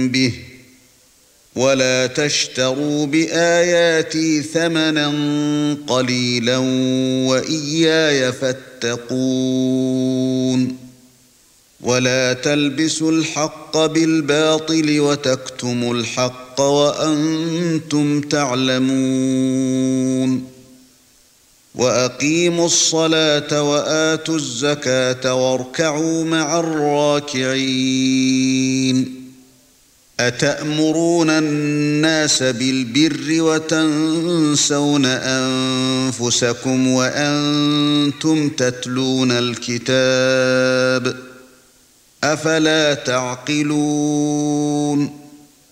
به ولا تشتروا بآياتي ثمنا قليلا وإياي فاتقون ولا تلبسوا الحق بالباطل وتكتموا الحق وأنتم تعلمون وأقيموا الصلاة وآتوا الزكاة واركعوا مع الراكعين أتأمرون الناس بالبر وتنسون أنفسكم وأنتم تتلون الكتاب أفلا تعقلون